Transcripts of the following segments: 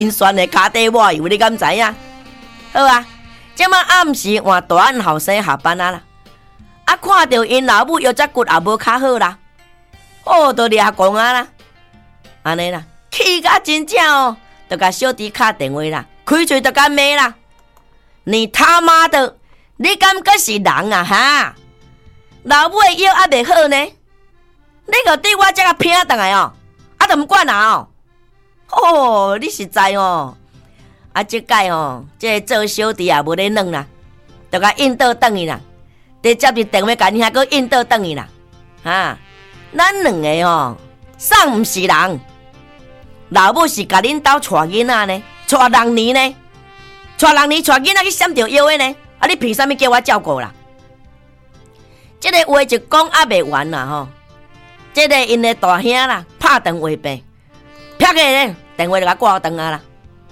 因酸的脚底抹油，你敢知影？好啊，即摆暗时换大汉后生下班啊啦，啊看到因老母腰脊骨也无较好啦，都掠讲啊啦，安尼啦，气甲真正哦，就甲小弟敲电话啦，开嘴就甲骂啦，你他妈的，你敢阁是人啊哈？老母的腰还袂好呢，你个对我这个拼倒来哦，啊都毋管啊哦，你实在哦，啊这届哦，这个做小弟也无咧软啦，就甲应倒转去啦，直接伫电话甲你还阁应倒转去啦，啊，咱两个哦，丧毋是人，老母是甲恁兜带囡仔呢，带6年呢，带6年带囡仔去闪着腰的呢，啊你凭啥物叫我照顾啦？这个话就讲还袂完啦吼，这个因的大兄啦，拍电话病，啪个咧电话就甲挂断啊啦。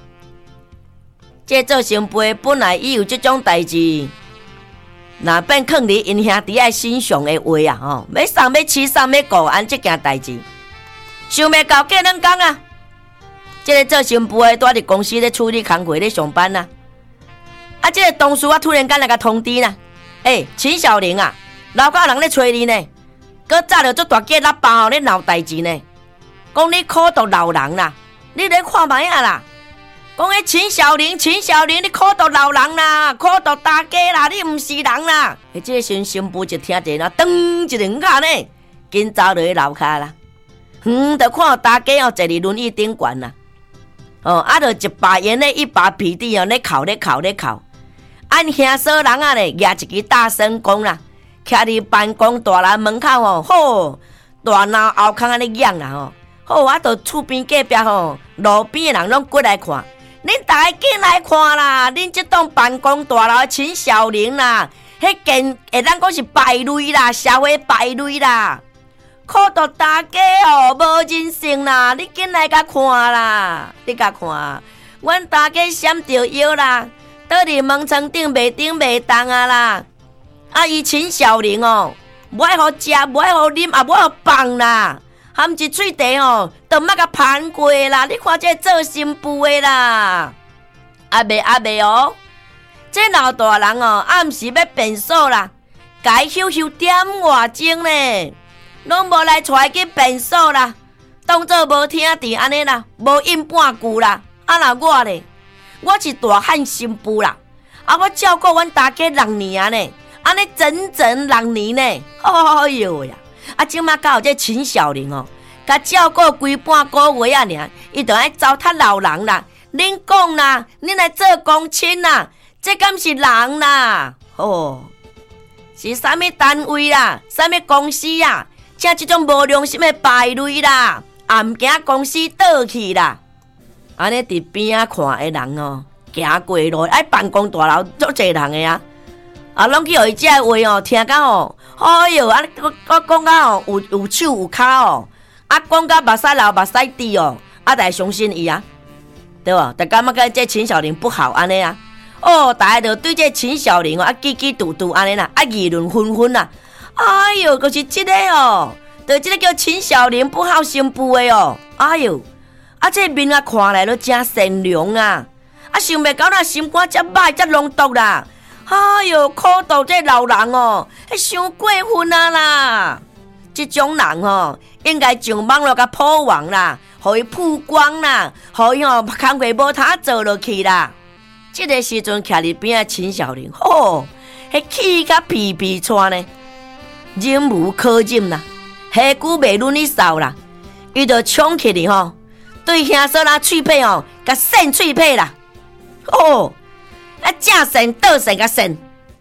这做新辈本来伊有这种代志，哪变放伫因兄弟爱心上的话啊吼，要送要饲送要顾安这件代志，想袂到过两工啊，这个做新辈住伫公司咧处理工课咧上班啊，啊这个同事啊突然间来甲通知啦，秦小玲啊。楼下人咧找你呢，搁炸着足大架喇叭吼咧闹代志呢，讲你苦毒老人啦，你来看卖啊啦，讲迄秦小玲，你苦毒老人啦，苦毒大家啦，你毋是人啦。这个新妇就听见啦，噔一两下呢，紧走落去楼下啦，就看到大家哦坐伫轮椅顶悬啦，啊，就一把烟咧，一把鼻涕哦，咧哭，按兄嫂人啊咧，举一支大声公啦。徛伫办公大楼门口吼，好大闹后空安尼养啦吼，好啊，就厝边隔壁吼，路边的人拢过来看，恁大家紧来看啦！恁这栋办公大楼的秦小玲啦，迄件会当讲是败类啦，社会败类啦，苦毒大家哦，无人性啦！你紧来甲看啦，你甲看，阮大家闪着腰啦，倒伫门床顶袂动啊啦！啊，伊秦小玲哦，无爱好食，无爱好啉，也无爱好放啦，含一喙茶哦，都毋捌甲盘过啦！你看这做新妇的啦，阿妹哦，这老大人哦，暗时要变数啦，该休点外钟呢，拢无来带伊去变数啦，当作无听伫安尼啦，无应半句啦。啊那我咧，我是大汉新妇啦，啊我照顾阮大家6年啊呢。安尼整6年呢，哎哟呀！啊，即马到这秦小玲哦，甲照顾规半个月啊，尔，伊就爱糟蹋老人啦。恁讲啦，恁来做公亲啦，这敢是人啦？是啥物单位啦？啥物公司啊？像这种无良心的败类啦，也毋惊公司倒去啦。安尼伫边仔看的人哦，行过路爱办公大楼足侪人的啊。啊，拢去互伊这话哦，听到哦，哎哟，啊，我讲到哦，有手有脚哦，啊，讲到目屎流目屎滴哦，啊，才相信伊啊，对无？就感觉这秦小玲不好安尼啊，大家就对这秦小玲哦，啊，叽叽嘟嘟安尼啦，啊，议论纷纷啦，哎哟，就是这个哦，就这个叫秦小玲不好新妇的哦，哎哟，啊，这面啊看来都真善良啊，啊，想袂到那心肝遮歹遮浓毒啦。哎哟，苦毒这老人哦，伤过分啊啦！这种人哦，应该上网络甲破网啦，互伊曝光啦，互伊工课无他做落去啦。这个时阵徛伫边仔秦小玲，迄气甲皮皮喘呢，忍无可忍啦，下久袂轮伊扫啦，伊就冲起哩吼，对兄嫂啦喙皮哦，甲扇喙皮啦，啊，正神倒神甲神，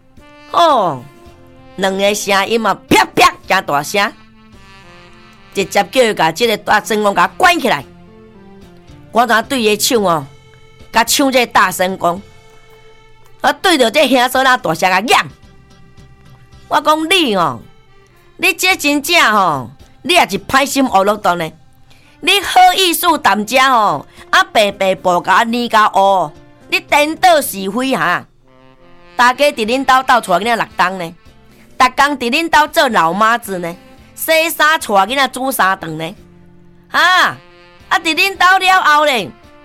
两个声音嘛，啪啪真大声，直接叫伊甲这个大声公甲关起来。我当对伊抢哦，甲抢这大声公，我对着这兄嫂啦大声甲嚷，我讲你哦，你这真正吼，你也是歹心恶落断呢。你好意思谈遮吼，啊白白报甲你甲乌。你颠倒是非哈！大家伫恁兜带囡仔6冬呢，逐工伫恁兜做老妈子呢，洗衫带囡仔煮三顿呢，啊！伫恁兜了后呢，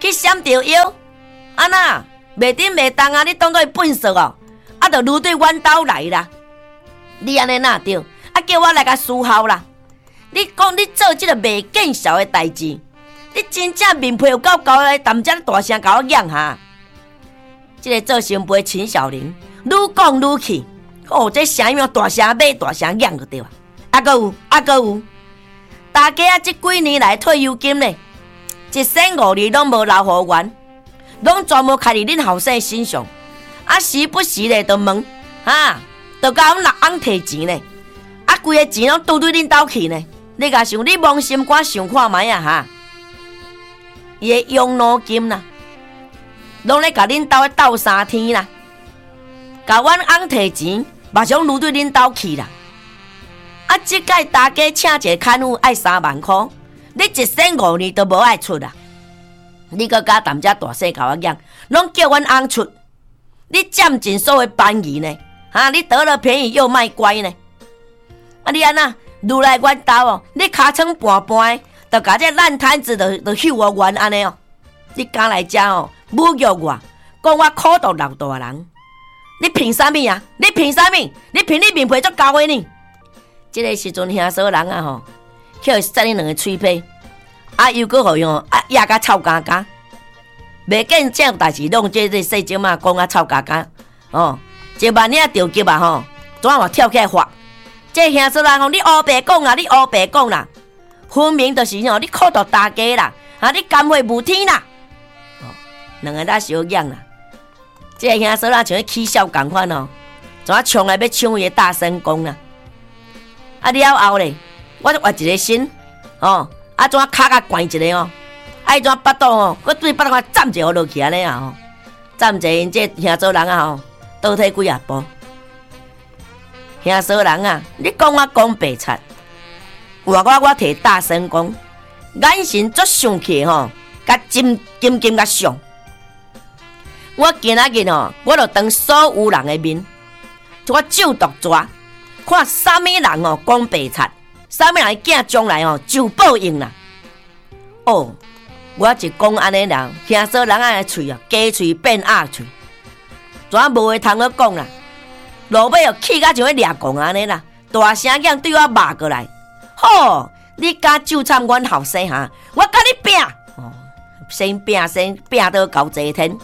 去闪着腰，安那袂顶袂当啊！你当作笨色哦，啊，就愈对阮兜来啦。你安尼哪对？啊，叫我来甲思考啦。你讲你做即个袂见效的代志，你真正面皮有够高来，淡遮大声甲我嚷哈！即个做新妇秦小玲，愈讲愈气，哦，这声音大声骂，大声嚷就对啊！啊，搁有，大家啊，这几年来退休金呢，一生5年拢无留互阮，拢专门开伫恁后生身上，啊，时不时咧就问，就甲阮六翁摕钱呢，啊，规个钱拢倒对恁兜去呢。你甲想，你扪心肝想看觅啊哈！伊个养老金啦，拢咧甲恁兜斗3天啦，甲阮翁摕钱，马上愈对恁兜去啦。啊，即届大家请一个看护爱3万块，你一生5年都无爱出啦。你搁甲淡遮大细甲我讲，拢叫阮翁出，你占尽所有便宜呢？你得了便宜又卖乖呢？啊，你安那愈来阮兜哦，你尻川半半的，就甲这烂摊子就秀我冤安尼哦。你敢来遮哦，侮辱我，讲我苦毒老大人，你凭啥物啊？你凭啥物？你凭你面皮足高的呢？这个时阵兄嫂人啊吼，叫伊塞你两个喙皮，啊又搁互伊吼压甲臭干干，袂见这代志弄这细姐嘛讲啊臭干干哦，一万领着急啊吼，怎啊跳起来发？这兄嫂人吼，你乌白讲啦，你乌白讲啦，分明就是吼你苦毒大家啦，你甘会无天啦，两个在相养啦。这兄嫂人像咧起笑共款哦，怎啊冲来要抢伊的大神功啦？啊了后咧，我就挖一个心，怎啊脚甲掼一个哦，怎啊巴肚哦，我对巴肚站一个落去安尼啊吼，站一个因这兄嫂人啊吼，倒退几啊步。兄嫂人啊，你讲我讲白贼，我摕大神功，眼神足上去吼，甲金甲上。我今仔日吼，我就当所有人的面，我咒毒抓。看啥物人哦讲白贼，啥物人囝将来哦就报应啦。哦，我是讲安尼啦，兄嫂人的喙啊，鸡喙变鸭喙，怎啊无话通好讲啦？落尾哦气甲像咧掠狂安尼啦，大声讲对我骂过来。吼，你敢纠缠阮后生哈？我甲你拼！哦，先拼到高济天。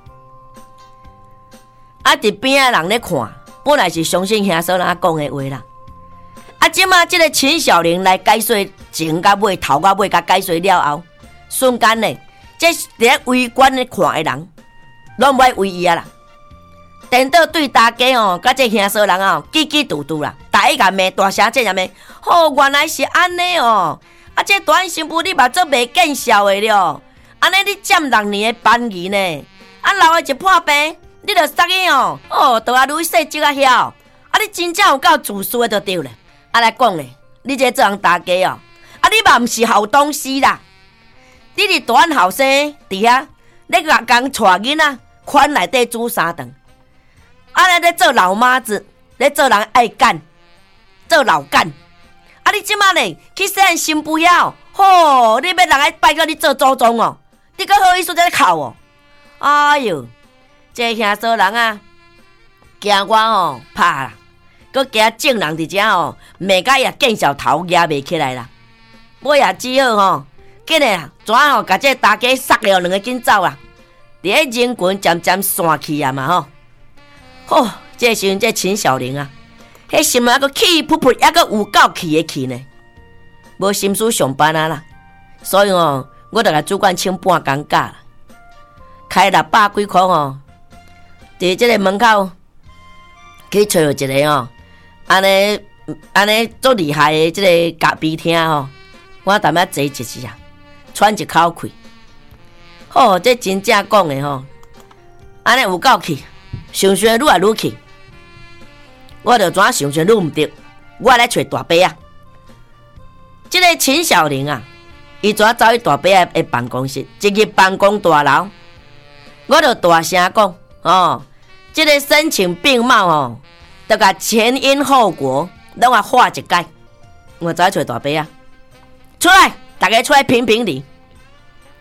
啊，伫边仔人咧看。本来是相信兄嫂人讲的话啦，即马这个秦小玲来解说前甲尾头甲尾甲解说了后，瞬间呢，这伫咧围观咧看的人，拢袂为伊啊啦。颠倒对大家哦，甲这兄嫂人哦，叽叽嘟嘟啦，大家骂大声这样骂，原来是安尼哦，这短新妇你目睭袂见效的了，安尼你占6年的便宜呢，老的一破病。你著杀伊哦，都愈细只啊晓，你真正有够自私的就对了。来讲咧，你这做人大家哦，你嘛毋是好东西啦。你伫大汉后生伫遐，你共带囡仔，款内底煮3顿，你咧做老妈子，咧做人爱干，做老干。你即马咧去洗人新妇遐哦，你要人来拜叫你做祖宗哦，你搁好意思在咧哭哦？哎哟！这兄嫂人啊，惊我哦拍啦，搁惊正人伫遮哦，骂甲也见小头压袂起来啦。我也只好吼，紧诶啦，怎吼甲这大家杀了两个紧走啦。伫咧人群渐渐散去啊嘛吼。这时阵这秦小玲啊，迄心还阁气噗噗，还阁有够气的气呢，无心思上班啊啦。所以哦，我就甲主管请半工假啦，开600几块哦。伫这个门口去找一个哦，安尼足厉害的这个咖啡厅哦，我淡仔坐一下，喘一口气。这真正讲的吼，安尼有够气，想愈来愈气。我就怎想愈毋对，我来找大伯啊。这个秦小玲啊，伊怎走去大伯的办公室，一入办公大楼，我就大声讲。这个声情并茂哦，都甲前因后果拢啊画一概。我走找大伯啊，出来，大家出来评评理。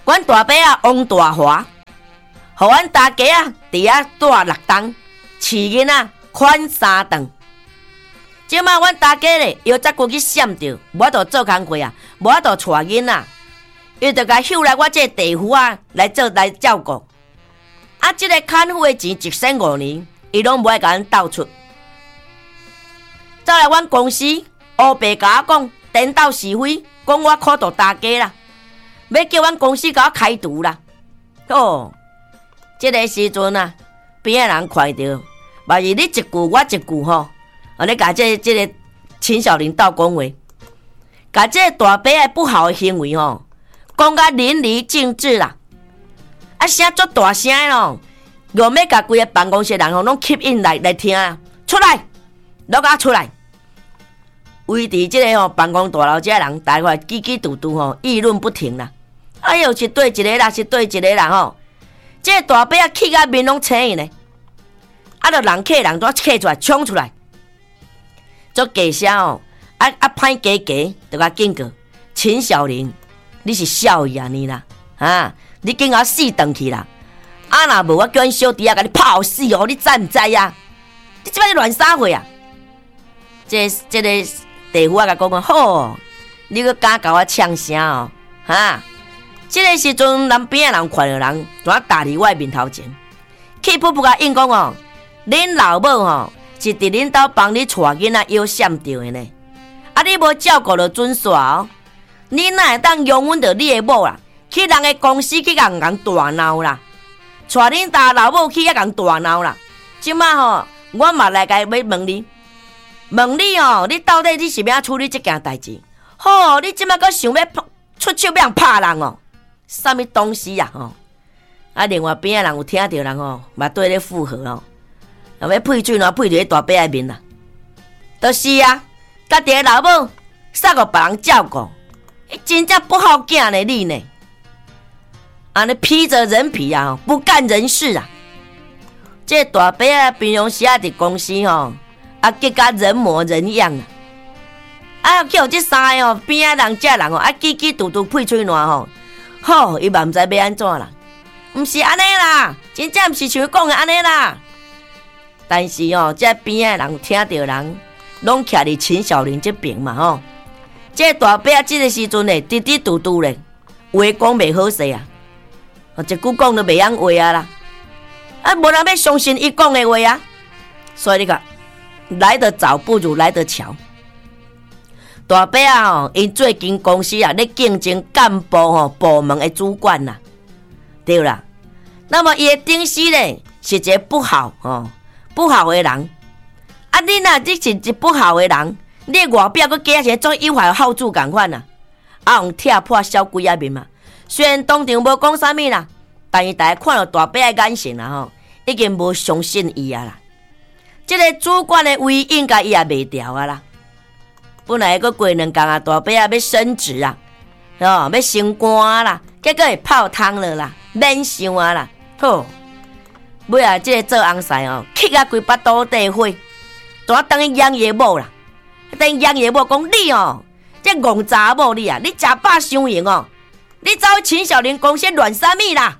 阮大伯啊王大华，互阮大家啊伫遐住6栋，饲囡仔款3顿。即马阮大家咧又再过去闪着，无法度做工课啊，无法度带囡仔，伊就甲秀来我这地夫啊来照顾。啊，即个看护的钱1省5年，伊拢无爱甲阮斗出。走来阮公司，黑白甲我讲，颠倒是非，讲我苦大大家啦，要叫阮公司甲我开除啦。哦，即个时阵啊，边仔人看到，嘛是你一句我一句吼，你甲即个秦小玲斗讲话，甲即个大伯的不好的行为吼，讲甲淋漓尽致啦。啊，声足大声的咯，用要甲规个办公室人吼拢吸引来听啊！出来，拢甲出来！围伫即个办公大楼，即个人大概叽叽嘟嘟吼，议论不停啦。哎呦，是对一个啦，是对一个啦吼！即个大伯啊，气甲面拢青呢。啊，就人客人都客出来，冲出来，做假声哦！歹加加，就甲警告秦小玲，你是少爷呢啦啊！你紧甲死转去啦！啊，若无我叫阮小弟啊，甲你泡死哦！你知毋知啊？你即摆乱啥货啊？这个地夫啊，甲讲好，你阁敢甲我呛声哦？哈！即个时阵，咱边仔人看到人，就打伫我面头前，气噗噗甲应讲哦，恁老母吼是伫恁兜帮你带囡仔摇闪着的呢。啊，你无照顾着准煞哦，你哪会当容忍着你的某啦？去人的公司去甲人大闹啦，带恁大老母去遐人大闹啦。即马吼，我嘛来甲要问你哦，你到底你是要处理这件代志？吼，你即马阁想要出手要拍人哦？啥物东西啊？吼！啊，另外边仔人有听到人吼，嘛对咧附和哦，要配水喏，配伫大伯的面啦。就是啊，家己的老母煞互别人照顾，真正不好囝呢你呢？安尼披着人皮啊，不干人事啊！这大伯啊，平常时啊伫公司吼，啊结甲人模人样啊！啊，叫这三个哦，边仔人这人哦，啊叽叽嘟嘟配嘴烂吼，吼，伊嘛毋知要安怎啦，毋是安尼啦，真正毋是像讲的安尼啦。但是哦，这边仔人听到人，拢徛伫秦小玲这边嘛吼。这大伯啊，这个时阵咧，滴滴嘟嘟咧，话讲袂好势啊。一句讲都袂晓话啊啦，啊，无人要相信伊讲的话啊，所以你看，来得早不如来得巧。大伯啊，吼，因最近公司啊，咧竞争干部吼部门的主管啦，对啦。那么伊的顶司咧是一个不好的人，啊，你若你是一不好的人，你外表佫加些做有害好处共款啊，啊，用踢破小鬼仔面嘛。虽然当场无讲啥物啦，但是大家看到大伯的眼神啦吼，已经无相信伊啊啦。这个主管的威应该伊也袂调啊啦。本来个过2工啊，大伯啊要升职啊，要升官啦，结果会泡汤了啦，免想啊啦，吼！尾啊，这个做翁婿哦，气啊规巴肚底火，怎等于养爷某啦？等养爷某讲你哦，这戆查某你啊，你食饱伤闲哦。你走去秦小玲公司乱啥物啦？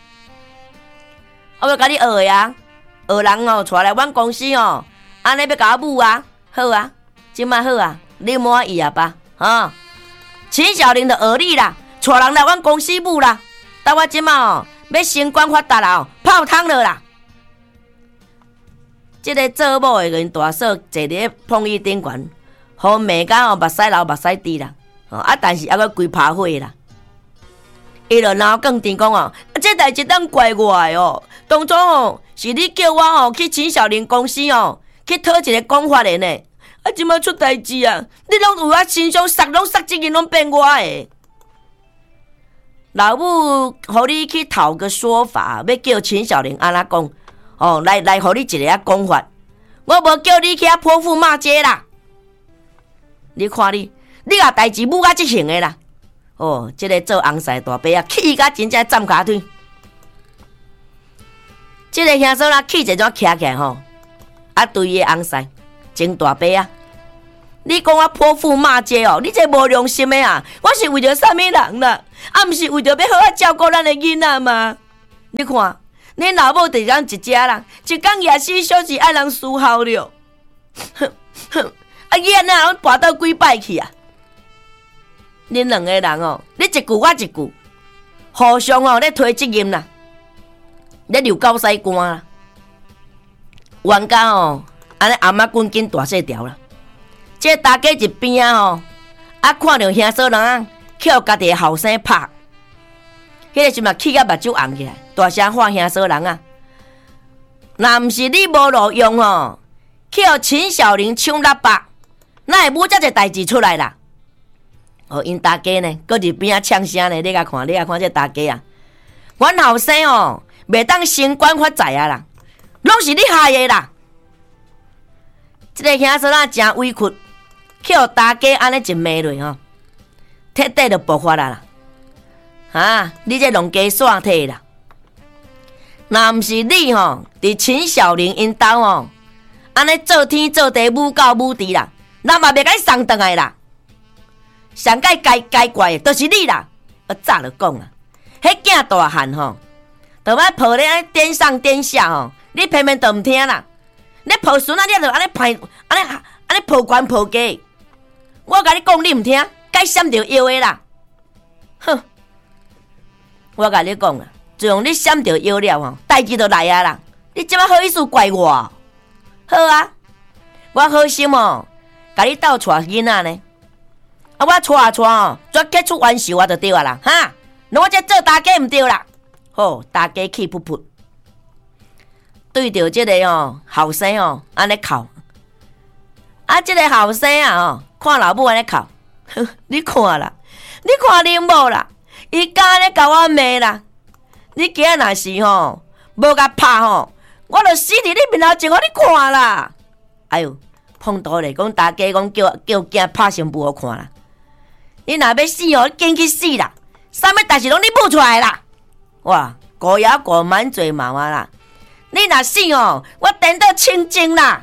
我要甲你学的啊，学人哦，带来阮公司哦，安尼要甲我母啊，好啊，即摆好啊，你满意啊吧？哈，秦小玲就学你啦，带人来阮公司母啦，但我即摆哦，要升官发达啦哦，泡汤了啦。这个做某的人大嫂坐伫碰椅顶悬，互骂甲哦，目屎流目屎滴啦，啊，但是还佫规拍火啦。伊就闹更甜讲哦，这代志当怪我的哦。当初哦，是你叫我哦去秦小玲公司哦，去讨一个讲法的呢。啊，即摆出代志啊，你拢有我身上杀，拢杀这个拢变我的。老母，互你去讨个说法，要叫秦小玲安那讲哦，来，互你一个讲法。我无叫你去遐泼妇骂街啦。你看你啊代志母甲即行的啦。哦，这个做翁婿大伯啊，气甲真正站骹腿。这个兄嫂啦，气一种徛起来吼，啊，对伊翁婿真大伯啊！你讲我泼妇骂街哦，你这无良心的啊！我是为着啥物人啦？ 啊，毋是为着要好好照顾咱的囡仔吗？你看，恁老母就咱一家人，一天夜死小是爱人伺候了。哼哼，啊，囡仔拢跋倒几摆去啊？恁两个人哦，你一句我一句，互相哦咧推责任啦，咧流狗屎干啦。冤家哦，安尼阿妈滚紧大细条啦。这大家一边啊吼，啊看到兄嫂人啊，去互家己的后生拍，迄个时嘛气甲目睭红起来，大声喊兄嫂人啊！若毋是你无路用吼，去互秦小玲抢喇叭，哪会无遮个代志出来啦？哦，因大家呢，搁伫边啊呛声呢，你甲看这大家啊！阮后生哦，袂当升官发财啊啦，拢是你害的啦！这个兄嫂仔真委屈。去互大家安尼一骂落吼，彻底就爆发啦！啊，你这农家耍体啦！若毋是你吼，伫秦小玲因兜吼，安尼做天做地母狗母弟啦，咱嘛袂甲你送倒来啦！上该怪的，就是你啦！我早就讲啊，迄囝大汉吼，就歹抱咧安尼颠上颠下吼，你偏偏就毋听啦！你抱孙仔，你就安尼歹，安尼抱悬抱低。我甲你讲，你毋听，该闪着腰的啦！哼！我甲你讲啊，自从你闪着腰了吼，代志就来啊啦！你即摆好意思怪我？好啊，我好心哦，甲你斗带囡仔呢。啊，我带哦，绝结出冤仇啊，就对啊啦！哈，我这做大家毋对啦！好，大家气噗噗，对着这个哦后生哦，安尼哭。啊，这个后生啊哦。看老母安尼哭，你看啦，你看恁某啦，伊敢安尼甲我骂啦。你今仔若是吼，无甲拍吼，我就死伫你面头前，互你看啦。哎呦，碰到咧，讲大家讲叫囝拍成不好看啦。你若要死吼，你紧去死啦！啥物代志拢你舞出来啦！哇，狗咬狗满嘴毛啊啦！你若死吼，我等到清净啦！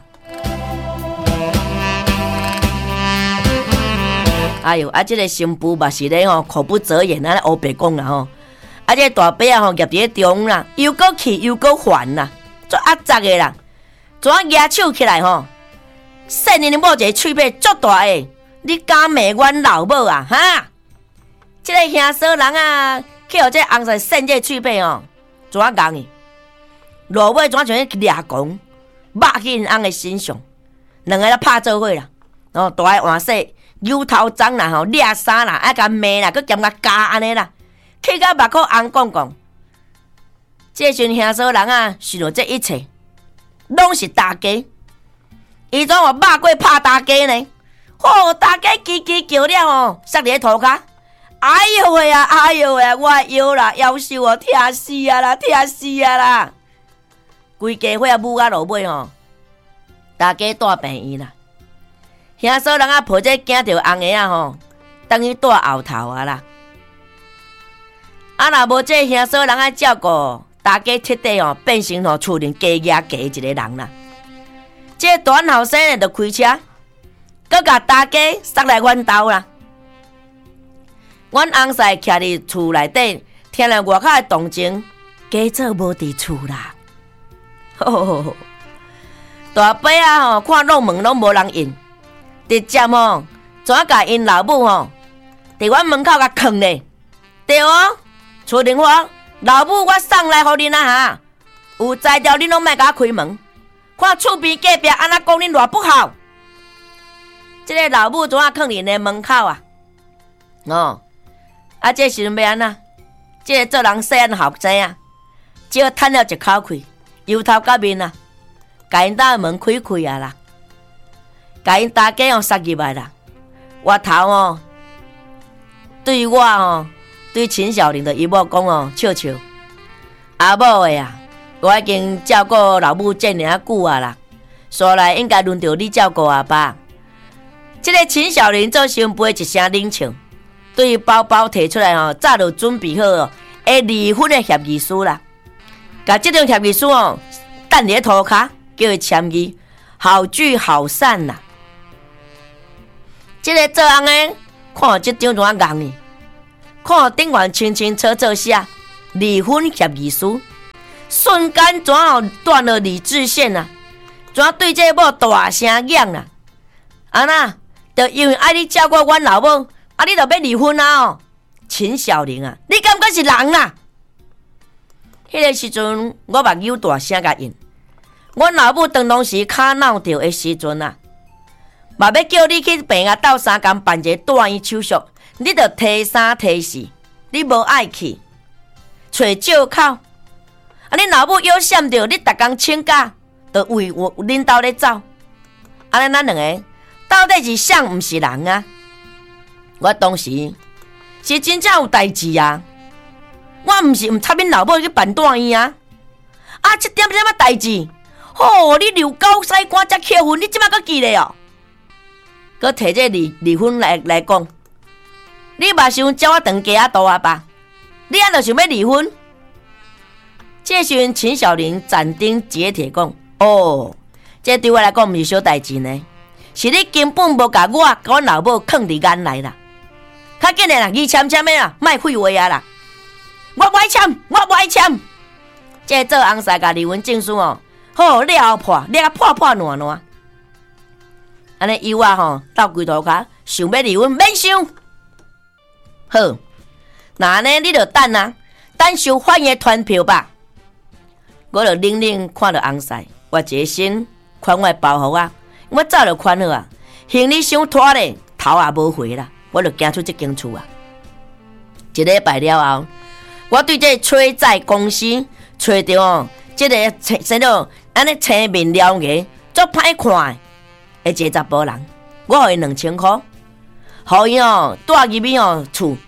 哎呦，啊，这个新妇嘛是咧吼，口不择言，安尼黑白讲啦吼。啊，这个大伯啊吼，夹伫咧中啦，又搁气又搁烦啦，足压杂的啦。怎啊举手起来吼？细年的某一个喙皮足大的，你敢骂阮老母啊？哈！这个兄嫂人啊，去互这红色扇这喙皮吼，怎啊硬的？落尾怎啊像去掠狂，抹去因翁的身上，两个咧拍做伙啦，哦，大个换细。油头脏啦吼，掠衫啦，爱甲骂啦，佮兼甲加安尼啦，气甲目眶红光光。这群兄嫂人啊，想到这一切，拢是大家。伊怎话骂过拍大家呢？吼，大家叽叽叫了吼，摔伫咧涂骹。哎呦喂啊，哎呦喂啊，我的腰啦，腰手哦，疼死啊啦，疼死啊啦！规家伙母啊落尾吼，大家带病院啦。兄嫂人啊，抱这惊着红个啊吼，等于带后头啊啦。啊，若无这兄嫂人啊照顾，大家彻底哦变成吼厝里家家家一个人啦。这短后生的就开车，搁甲大家塞来阮兜啦。阮翁婿徛伫厝内底，听了外口的动静，家做无伫厝啦。大伯啊吼，看弄门拢无人应。直接吼，怎啊甲因老母吼，伫阮门口甲囥咧？对哦，厝玲花，老母我送来互恁啊哈，有才调恁拢莫甲我开门，看厝边隔壁安那讲恁偌不好。这个老母怎啊囥恁的门口啊？哦，啊这时阵要安那？这个做人细汉后生啊，只要叹了一口气，由头到面啊，甲因兜门开开啊啦。甲因大家塞入来啦，我头哦，对我哦，对秦小玲的姨母讲哦，笑笑，阿某的啊，我已经照顾老母这尔久啊啦，所来应该轮到你照顾阿爸。这个秦小玲做新妇一声冷笑，对于包包摕出来哦，早就准备好哦，会离婚的协议书啦，甲这张协议书哦，等伫涂骹，叫伊签字，好聚好散啦。这个做翁的看这张怎啊硬呢？ 看顶悬清清楚楚写离婚协议书，瞬间怎断了理智线啊？怎对这某大声嚷啊？安那，就因为爱你照顾阮老母，你就要离婚啊？哦，秦小玲啊，你敢不是人啊？迄个时阵，我目睭大声甲应，阮老母当当时卡闹着的时阵啊，嘛要叫你去病啊斗相共办一个大医手术，你着提三提四，你无爱去，找借口。恁老母又闪着你，逐工请假，着为恁兜咧走。安尼咱两个到底是谁毋是人啊？我当时是真正有代志啊！我毋是插恁老母去办大医啊！这点什么代志？你留高西关才结婚，你即摆阁记咧哦？阁摕这离婚来讲，你嘛想叫我长家啊大啊吧？你安就想要离婚？这时阵秦小玲斩钉截铁讲：“这对我来讲毋是小代志呢，是你根本无甲阮老母囥伫眼内啦。较紧的啦，你签的啦，莫废话啊啦！我不爱签，我不爱签。这做翁婿甲离婚证书了破烂烂。安尼伊我斗规头壳想要离婚，免想。好，那安尼你就等啊，等收反的团票吧。”我就冷冷看到翁婿，我一个心款我包袱啊，我早就款好啊，行李箱拖咧，头也无回啦，我就行出这间厝啊。一礼拜了后，我对这催债公司找到这个生到安尼青面獠牙，足歹看的一个查甫人，我给伊2000块，互伊带入去厝，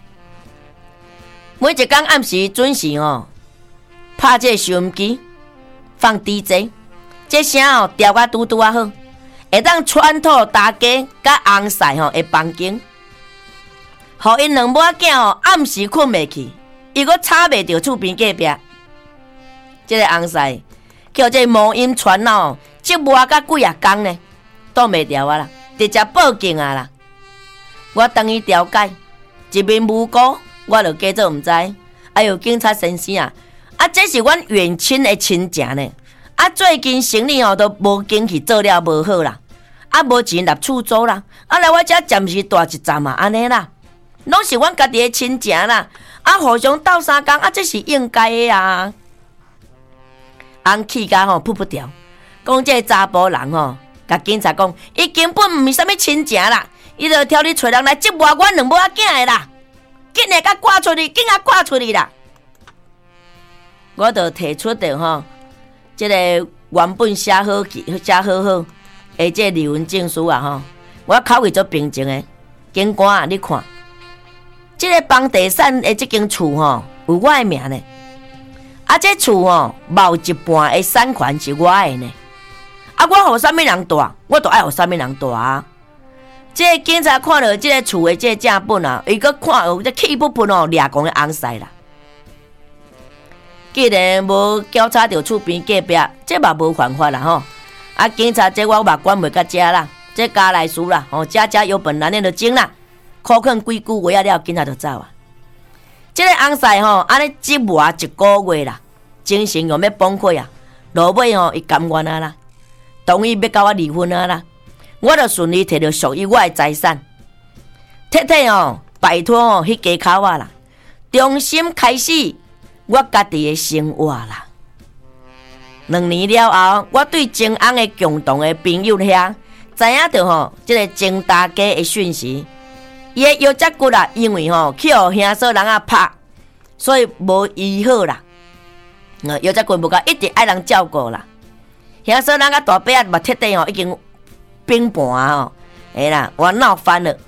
每一天暗时准时拍这收音机，放 DJ， 这声调甲拄啊好，会当穿透大家甲翁婿的房间，互因两母仔暗时困袂去，伊阁吵袂着厝边隔壁。这个翁婿叫这魔音传折磨甲几啊天呢，挡袂牢啊啦，直接报警啊啦。我等伊调解，一面无辜，我就假做毋知。哎呦，警察先生啊！这是阮远亲的亲情呢。最近生意都无经去做了无好啦，无钱纳厝租啦，来我遮暂时大一站啊，安尼啦，拢是阮家己的亲情啦，互相斗相共这是应该的啊。翁气甲噗噗掉，讲这查甫人甲警察讲，伊根本毋是啥物亲情啦，伊就挑你找人来折磨阮两母仔囝的啦，紧来甲挂出去，紧啊挂出去啦！我就提出着这个原本写好的这离婚证书啊我口气足平静的，警官啊，你看，这个房地产的这间厝有我的名呢，这厝某一半的产权是我的呢，我互啥物人大，我就爱互啥物人大啊。这个警察看到这个厝的这个正本啊，伊阁看有这气不愤掠讲的翁婿啦。既然无调查到厝边隔壁，这嘛无犯法啦警察这我嘛管袂到遮啦，这家来事啦家有本难念的经啦，苦劝几句话了，警察就走啊。这个翁婿安尼折磨1个月啦，精神又要崩溃啊，落尾伊甘愿啊啦，同意要甲我离婚啊啦，我就顺利摕到属于我的财产，彻底拜托迄家口啊啦，重新开始我家己的生活啦。2年了后，我对前翁的共同的朋友遐知影到这个前大家的讯息，伊的腰脊骨啦，因为去互兄嫂人拍，所以无医好啦。腰脊骨无够，一直爱人照顾啦。兄嫂人大伯嘛彻底已经冰盘啦，我闹翻了。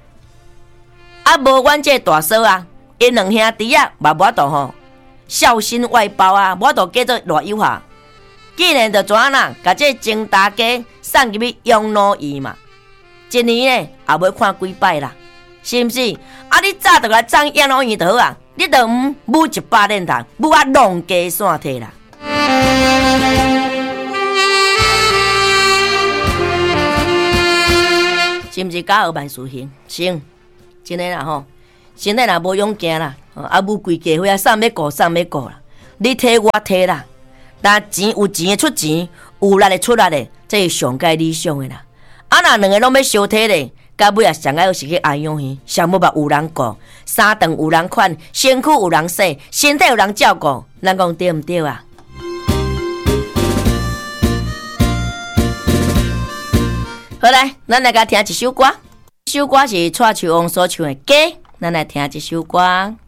无阮这大嫂因2兄弟嘛无度孝心外包我都叫做偌友啊。既然就怎啦，甲这前大家送入去养老院嘛，1年呢也要看几摆啦，是毋是？你早就来装养老院就好啊，你就母100年头，母弄家散体啦。是毋是家和万事兴？行，真诶啦身体若无勇行啦，啊，无规家伙啊，送要顾啦，你摕我摕啦，但钱有钱的出钱，有力的出力的，这是上界理想的啦。啊，若两个拢要相体咧，到尾啊，上爱是去安养鱼，上要有人顾，衫长有人款，身躯有人洗，身体有人照顾，咱讲对毋对啊？好来，咱来甲听一首歌，这首歌是蔡秋王所唱的《歌》，咱来听这首歌。